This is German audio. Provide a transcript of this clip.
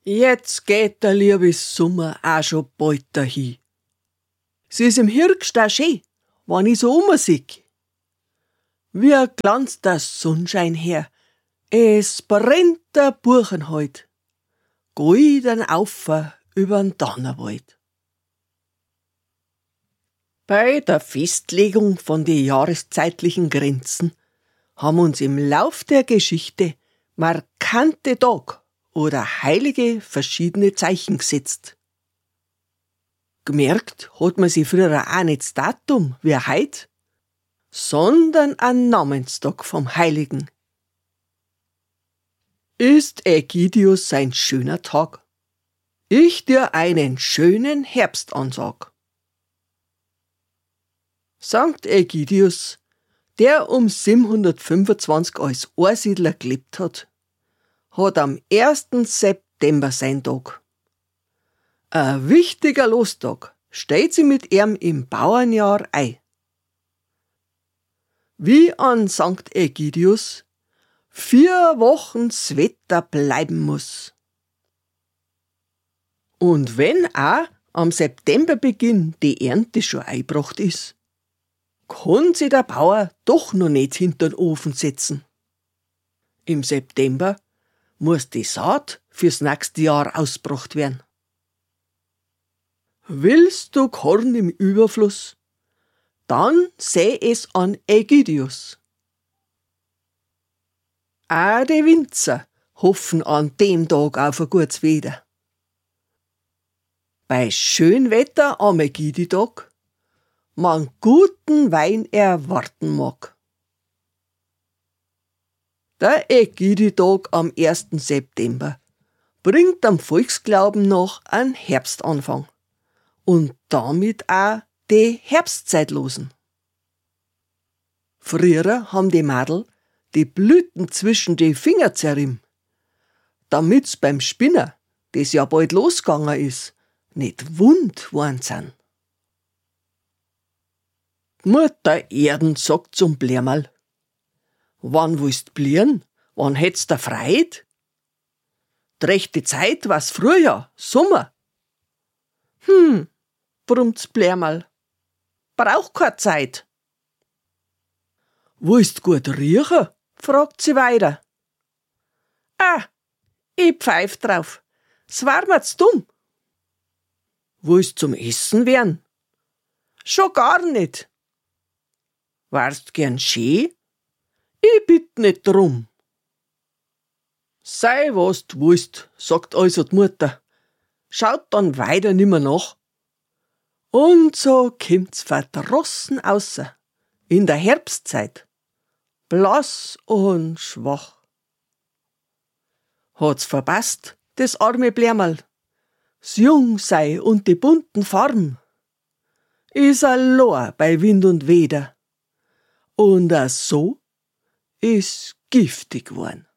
Jetzt geht der liebe Sommer auch schon bald dahin. Sie ist im Herbst auch schön, wenn ich so umsieh. Wie glanzt der Sonnenschein her, es brennt der Buchen heut, golden Aufer übern Donnerwald. Bei der Festlegung von den jahreszeitlichen Grenzen haben uns im Lauf der Geschichte markante Tag oder heilige verschiedene Zeichen gesetzt. Gemerkt hat man sich früher auch nicht das Datum wie heut, sondern ein Namenstag vom Heiligen. Ist Ägidius ein schöner Tag? Ich dir einen schönen Herbst ansag. Sankt Ägidius, der um 725 als Einsiedler gelebt hat am 1. September sein Tag. Ein wichtiger Lostag steht sie mit ihm im Bauernjahr ein. Wie an Sankt Ägidius 4 Wochen das Wetter bleiben muss. Und wenn auch am Septemberbeginn die Ernte schon eingebracht ist, kann sich der Bauer doch noch nicht hinter den Ofen setzen. Im September muss die Saat fürs nächste Jahr ausgebracht werden. Willst du Korn im Überfluss? Dann säh es an Ägidius. Auch die Winzer hoffen an dem Tag auf ein gutes Wetter. Bei schön Wetter am Ägiditag man guten Wein erwarten mag. Der Ägiditag am 1. September bringt am Volksglauben nach einen Herbstanfang und damit auch die Herbstzeitlosen. Früher haben die Mädel die Blüten zwischen die Finger zerrieben, damit's beim Spinnen, das ja bald losgegangen ist, nicht wund worden sind. Mutter Erden sagt zum Blärmerl: Wann willst blieren? Wann hätt's da Freud? Rechte Zeit war's Frühjahr, Sommer. Brummt's Blärmerl. Braucht keine Zeit. Willst gut riechen? Fragt sie weiter. Ich pfeif drauf. S war mir's dumm. Willst zum Essen werden? Schon gar nicht. Warst gern schön? Ich bitt nicht drum. Sei was du willst, sagt also die Mutter. Schaut dann weiter nimmer nach. Und so kommt's verdrossen außer, in der Herbstzeit, blass und schwach. Hat's verpasst, das arme Blärmerl. S Jungsei und die bunten Farben. Is a Lohr bei Wind und Weder. Und so ist giftig worden.